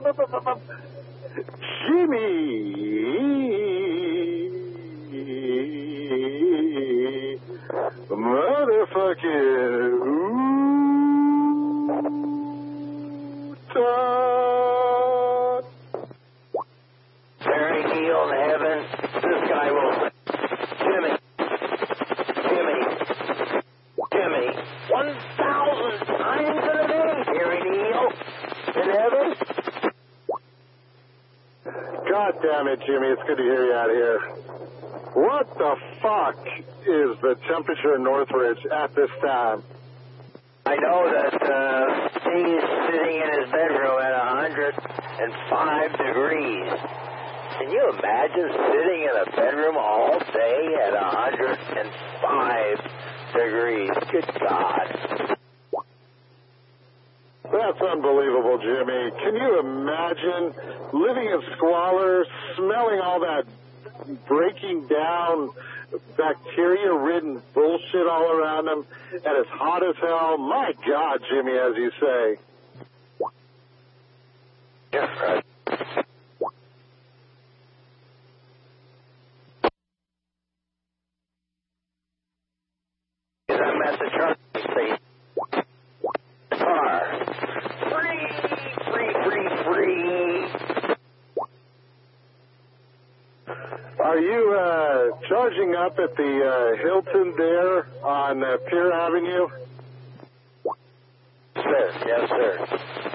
Jimmy, motherfucking Utah. Very Neal in heaven, this guy will. Jimmy, 1,000 times in a day, Harry Neal in heaven. God damn it, Jimmy, it's good to hear you out here. What the fuck is the temperature in Northridge at this time? I know that he's sitting in his bedroom at 105 degrees. Can you imagine sitting in a bedroom all day at 105 degrees? Good God. That's unbelievable, Jimmy. Can you imagine living in squalor, smelling all that breaking down, bacteria-ridden bullshit all around them, and it's hot as hell? My God, Jimmy, as you say. Yes, right. I'm at the charging station. Car. Free. Are you charging up at the Hilton there on Pier Avenue? Sir, yes, sir.